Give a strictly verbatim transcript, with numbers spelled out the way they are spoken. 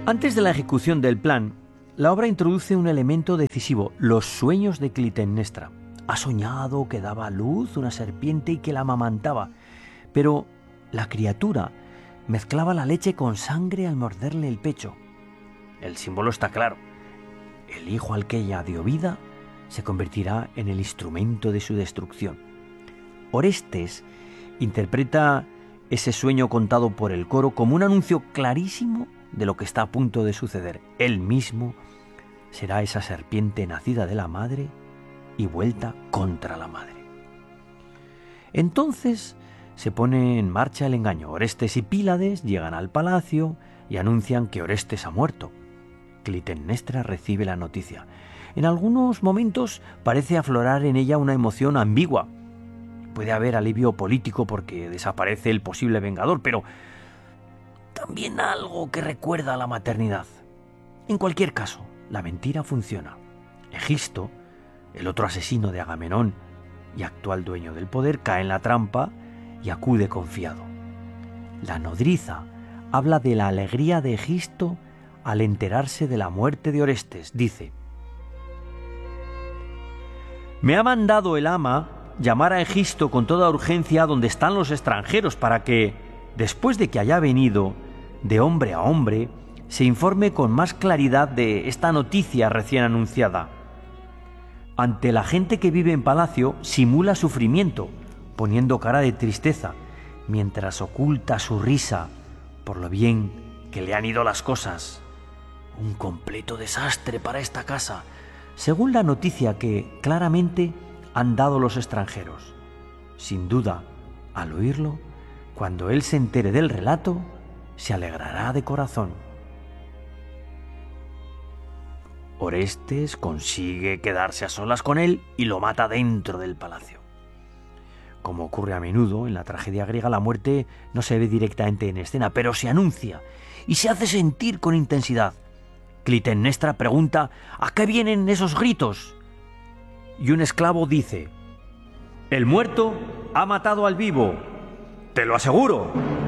Antes de la ejecución del plan, la obra introduce un elemento decisivo, los sueños de Clitemnestra. Ha soñado que daba a luz una serpiente y que la amamantaba, pero la criatura mezclaba la leche con sangre al morderle el pecho. El símbolo está claro. El hijo al que ella dio vida se convertirá en el instrumento de su destrucción. Orestes interpreta ese sueño contado por el coro como un anuncio clarísimo de lo que está a punto de suceder. Él mismo será esa serpiente nacida de la madre y vuelta contra la madre. Entonces se pone en marcha el engaño. Orestes y Pílades llegan al palacio y anuncian que Orestes ha muerto. Clitemnestra recibe la noticia. En algunos momentos parece aflorar en ella una emoción ambigua. Puede haber alivio político porque desaparece el posible vengador, pero también algo que recuerda a la maternidad. En cualquier caso, la mentira funciona. Egisto, el otro asesino de Agamenón y actual dueño del poder, cae en la trampa y acude confiado. La nodriza habla de la alegría de Egisto al enterarse de la muerte de Orestes. Dice: «Me ha mandado el ama llamar a Egisto con toda urgencia donde están los extranjeros para que, después de que haya venido de hombre a hombre, se informe con más claridad de esta noticia recién anunciada. Ante la gente que vive en palacio, simula sufrimiento, poniendo cara de tristeza, mientras oculta su risa por lo bien que le han ido las cosas. Un completo desastre para esta casa, según la noticia que claramente han dado los extranjeros. Sin duda, al oírlo, cuando él se entere del relato, se alegrará de corazón». Orestes consigue quedarse a solas con él y lo mata dentro del palacio. Como ocurre a menudo en la tragedia griega, la muerte no se ve directamente en escena, pero se anuncia y se hace sentir con intensidad. Clitemnestra pregunta: ¿a qué vienen esos gritos? Y un esclavo dice: «El muerto ha matado al vivo, te lo aseguro».